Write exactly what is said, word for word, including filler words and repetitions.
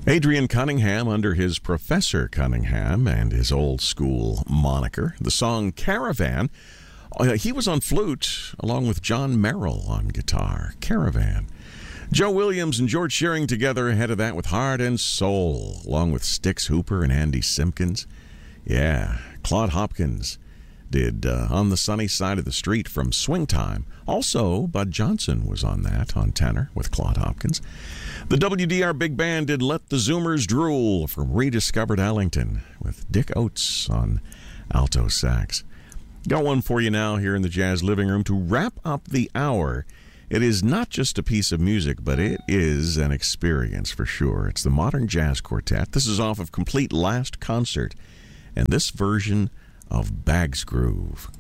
Adrian Cunningham under his Professor Cunningham and his old school moniker. The song Caravan. Uh, he was on flute along with John Merrill on guitar. Caravan. Joe Williams and George Shearing together ahead of that with Heart and Soul, along with Styx Hooper and Andy Simpkins. Yeah, Claude Hopkins did uh, On the Sunny Side of the Street from Swing Time. Also, Bud Johnson was on that, on tenor, with Claude Hopkins. The W D R Big Band did Let the Zoomers Drool from Rediscovered Ellington, with Dick Oates on alto sax. Got one for you now here in the Jazz Living Room to wrap up the hour. It is not just a piece of music, but it is an experience for sure. It's the Modern Jazz Quartet. This is off of Complete Last Concert, and this version of Bag's Groove.